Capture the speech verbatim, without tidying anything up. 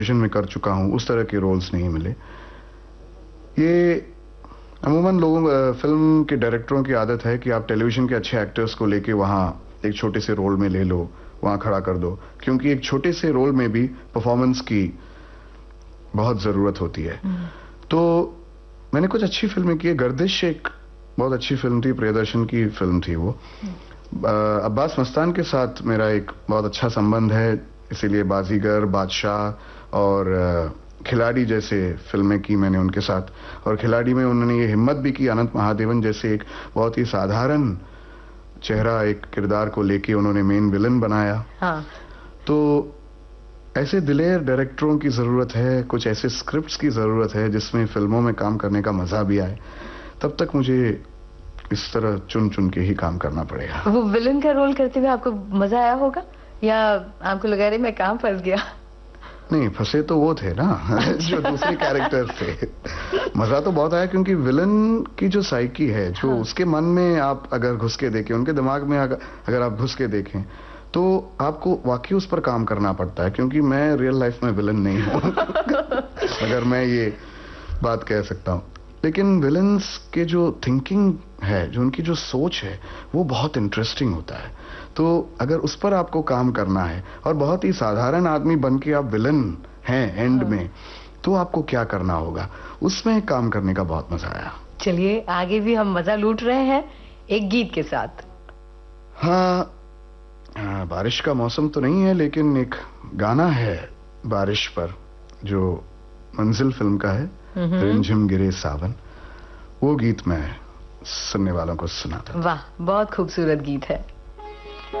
में कर चुका हूं, उस तरह के रोल्स नहीं मिले। ये अमूमन लोगों फिल्म के डायरेक्टरों की आदत है कि आप टेलीविजन के अच्छे एक्टर्स को लेके वहां एक छोटे से रोल में ले लो, वहां खड़ा कर दो, क्योंकि एक छोटे से रोल में भी परफॉर्मेंस की बहुत जरूरत होती है। तो मैंने कुछ अच्छी फिल्में की है। गर्दिश एक बहुत अच्छी फिल्म थी, प्रियदर्शन की फिल्म थी वो। अब्बास मस्तान के साथ मेरा एक बहुत अच्छा संबंध है, इसीलिए बाजीगर, बादशाह और खिलाड़ी जैसे फिल्में की मैंने उनके साथ। और खिलाड़ी में उन्होंने ये हिम्मत भी की, अनंत महादेवन जैसे एक बहुत ही साधारण चेहरा, एक किरदार को लेके उन्होंने मेन विलन बनाया। हाँ। तो ऐसे दिलेर डायरेक्टरों की जरूरत है, कुछ ऐसे स्क्रिप्ट्स की जरूरत है जिसमें फिल्मों में काम करने का मजा भी आए। तब तक मुझे इस तरह चुन चुन के ही काम करना पड़ेगा। वो विलन का रोल करते हुए आपको मजा आया होगा या आपको लगा रहे मैं कहां फंस गया? नहीं, फंसे तो वो थे ना जो दूसरे कैरेक्टर थे। मजा तो बहुत आया, क्योंकि विलन की जो साइकी है, जो हाँ। उसके मन में आप अगर घुस के देखें, उनके दिमाग में अगर, अगर आप घुस के देखें, तो आपको वाकई उस पर काम करना पड़ता है। क्योंकि मैं रियल लाइफ में विलन नहीं हूं अगर मैं ये बात कह सकता हूं। लेकिन विलन्स के जो थिंकिंग है, जो उनकी जो सोच है, वो बहुत इंटरेस्टिंग होता है। तो अगर उस पर आपको काम करना है और बहुत ही साधारण आदमी बन के आप विलन हैं एंड में, तो आपको क्या करना होगा, उसमें काम करने का बहुत मजा आया। चलिए आगे भी हम मजा लूट रहे हैं एक गीत के साथ। हाँ, हाँ, बारिश का मौसम तो नहीं है, लेकिन एक गाना है बारिश पर जो मंजिल फिल्म का है, रिमझिम गिरे सावन। वो गीत मैं सुनने वालों को सुनाता हूं। वाह, बहुत खूबसूरत गीत है।